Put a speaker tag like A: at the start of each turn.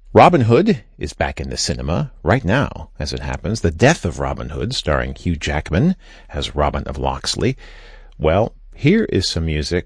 A: Robin Hood is back in the cinema right now, as it happens. The Death of Robin Hood, starring Hugh Jackman as Robin of Locksley. Well, here is some music